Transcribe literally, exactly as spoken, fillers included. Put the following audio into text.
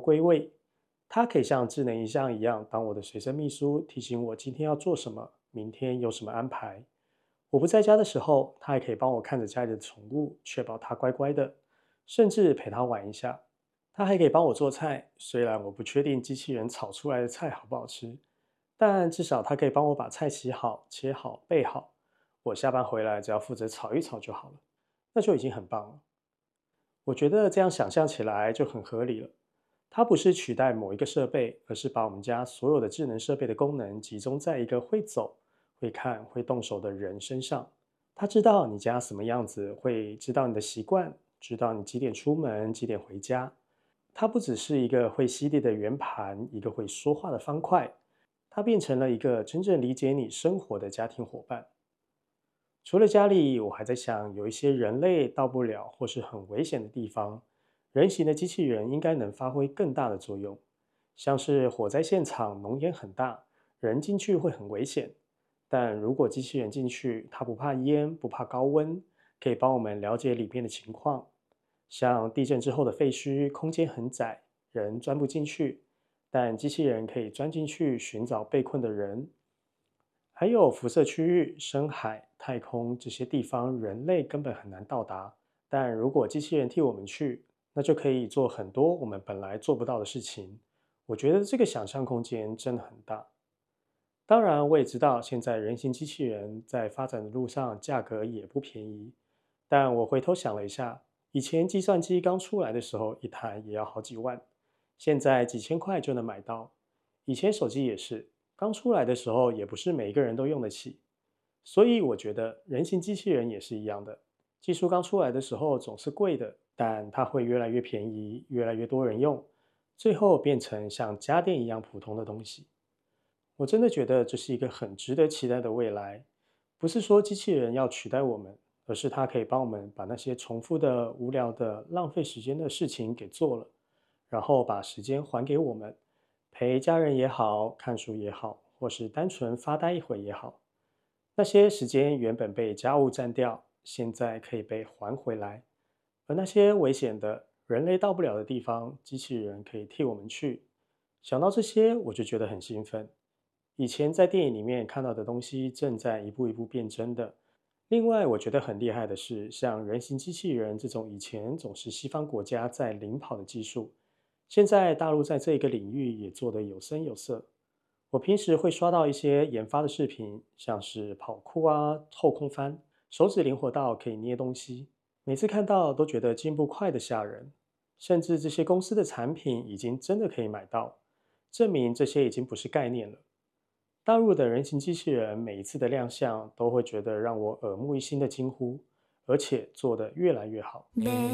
归位。它可以像智能音箱一样当我的随身秘书，提醒我今天要做什么，明天有什么安排。我不在家的时候，它还可以帮我看着家里的宠物，确保它乖乖的，甚至陪它玩一下。它还可以帮我做菜，虽然我不确定机器人炒出来的菜好不好吃，但至少它可以帮我把菜洗好、切好、备好。我下班回来只要负责炒一炒就好了，那就已经很棒了。我觉得这样想象起来就很合理了。它不是取代某一个设备，而是把我们家所有的智能设备的功能集中在一个会走、会看、会动手的人身上。它知道你家什么样子，会知道你的习惯，知道你几点出门、几点回家。它不只是一个会吸地的圆盘，一个会说话的方块，它变成了一个真正理解你生活的家庭伙伴。除了家里，我还在想，有一些人类到不了或是很危险的地方，人形的机器人应该能发挥更大的作用。像是火灾现场，浓烟很大，人进去会很危险。但如果机器人进去，它不怕烟，不怕高温，可以帮我们了解里面的情况。像地震之后的废墟，空间很窄，人钻不进去，但机器人可以钻进去寻找被困的人。还有辐射区域、深海、太空这些地方，人类根本很难到达。但如果机器人替我们去，那就可以做很多我们本来做不到的事情。我觉得这个想象空间真的很大。当然，我也知道现在人形机器人在发展的路上价格也不便宜。但我回头想了一下，以前计算机刚出来的时候，一台也要好几万，现在几千块就能买到。以前手机也是，刚出来的时候也不是每一个人都用得起。所以我觉得人形机器人也是一样的，技术刚出来的时候总是贵的，但它会越来越便宜，越来越多人用，最后变成像家电一样普通的东西。我真的觉得这是一个很值得期待的未来。不是说机器人要取代我们，而是它可以帮我们把那些重复的、无聊的、浪费时间的事情给做了，然后把时间还给我们，陪家人也好，看书也好，或是单纯发呆一会也好。那些时间原本被家务占掉，现在可以被还回来。而那些危险的、人类到不了的地方，机器人可以替我们去。想到这些，我就觉得很兴奋。以前在电影里面看到的东西，正在一步一步变真的。另外，我觉得很厉害的是，像人形机器人这种以前总是西方国家在领跑的技术，现在大陆在这个领域也做得有声有色。我平时会刷到一些研发的视频，像是跑酷啊、后空翻，手指灵活到可以捏东西。每次看到都觉得进步快得吓人，甚至这些公司的产品已经真的可以买到，证明这些已经不是概念了。大陆的人形机器人每一次的亮相，都会觉得让我耳目一新的惊呼，而且做得越来越好。